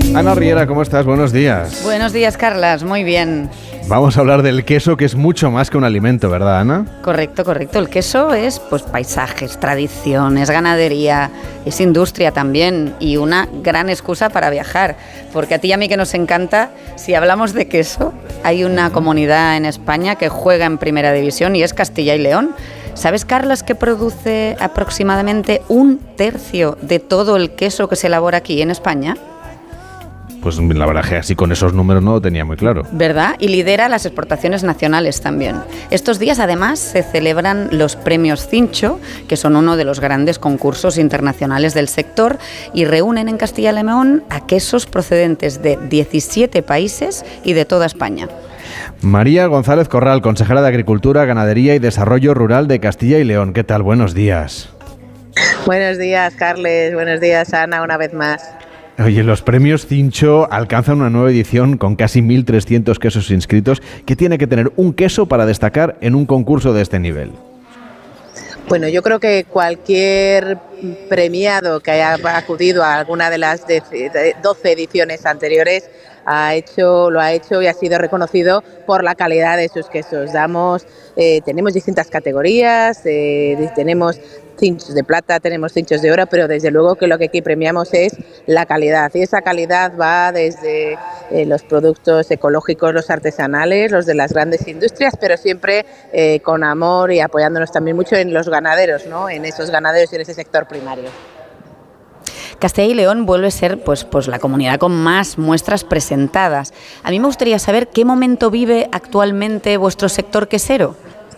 Ana Riera, ¿cómo estás? Buenos días. Buenos días, Carlas. Muy bien. Vamos a hablar del queso, que es mucho más que un alimento, ¿verdad, Ana? Correcto. El queso es paisajes, tradiciones, ganadería, es industria también y una gran excusa para viajar. Porque a ti y a mí que nos encanta, si hablamos de queso, hay una comunidad en España que juega en primera división y es Castilla y León. ¿Sabes, Carlas, que produce aproximadamente 1/3 de todo el queso que se elabora aquí en España? Pues la verdad que así con esos números no lo tenía muy claro. ¿Verdad? Y lidera las exportaciones nacionales también. Estos días, además, se celebran los premios Cincho, que son uno de los grandes concursos internacionales del sector, y reúnen en Castilla y León a quesos procedentes de 17 países y de toda España. María González Corral, consejera de Agricultura, Ganadería y Desarrollo Rural de Castilla y León. ¿Qué tal? Buenos días. Buenos días, Carles. Buenos días, Ana, una vez más. Oye, los premios Cincho alcanzan una nueva edición con casi 1.300 quesos inscritos. ¿Qué tiene que tener un queso para destacar en un concurso de este nivel? Bueno, yo creo que cualquier premiado que haya acudido a alguna de las 12 ediciones anteriores lo ha hecho y ha sido reconocido por la calidad de sus quesos. Tenemos distintas categorías, tenemos cinchos de plata, tenemos cinchos de oro, pero desde luego que lo que aquí premiamos es la calidad, y esa calidad va desde los productos ecológicos, los artesanales, los de las grandes industrias, pero siempre con amor y apoyándonos también mucho en los ganaderos, ¿no? En esos ganaderos y en ese sector primario. Castilla y León vuelve a ser pues la comunidad con más muestras presentadas. A mí me gustaría saber qué momento vive actualmente vuestro sector quesero.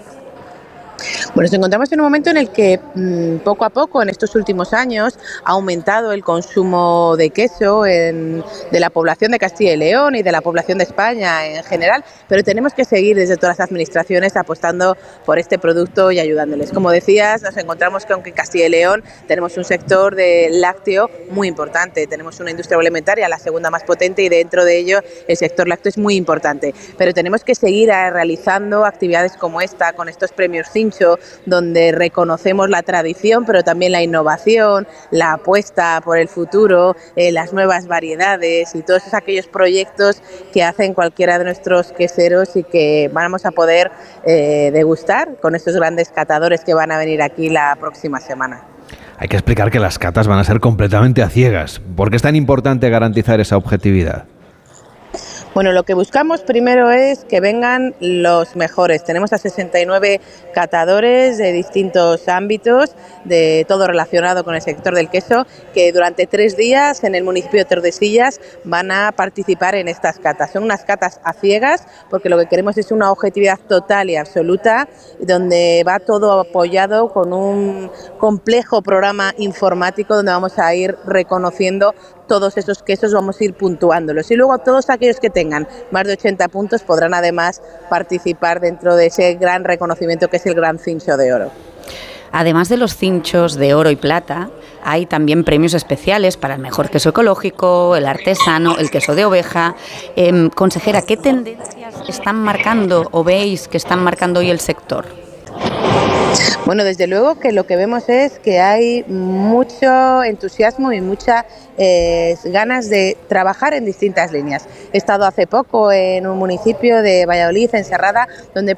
Bueno, nos encontramos en un momento en el que poco a poco, en estos últimos años, ha aumentado el consumo de queso de la población de Castilla y León y de la población de España en general, pero tenemos que seguir desde todas las administraciones apostando por este producto y ayudándoles. Como decías, nos encontramos que aunque en Castilla y León tenemos un sector de lácteo muy importante, tenemos una industria agroalimentaria, la segunda más potente, y dentro de ello el sector lácteo es muy importante, pero tenemos que seguir realizando actividades como esta, con estos premios Cincho, donde reconocemos la tradición, pero también la innovación, la apuesta por el futuro, las nuevas variedades y todos aquellos proyectos que hacen cualquiera de nuestros queseros y que vamos a poder degustar con estos grandes catadores que van a venir aquí la próxima semana. Hay que explicar que las catas van a ser completamente a ciegas. ¿Por qué es tan importante garantizar esa objetividad? Bueno, lo que buscamos primero es que vengan los mejores. Tenemos a 69 catadores de distintos ámbitos, de todo relacionado con el sector del queso, que durante 3 días en el municipio de Tordesillas van a participar en estas catas. Son unas catas a ciegas, porque lo que queremos es una objetividad total y absoluta, donde va todo apoyado con un complejo programa informático donde vamos a ir reconociendo todos esos quesos, vamos a ir puntuándolos, y luego todos aquellos que tengan más de 80 puntos podrán además participar dentro de ese gran reconocimiento que es el Gran Cincho de Oro. Además de los cinchos de oro y plata, hay también premios especiales para el mejor queso ecológico, el artesano, el queso de oveja. Consejera, ¿qué tendencias están marcando o veis que están marcando hoy el sector? Bueno, desde luego que lo que vemos es que hay mucho entusiasmo y muchas ganas de trabajar en distintas líneas. He estado hace poco en un municipio de Valladolid, en Serrada, donde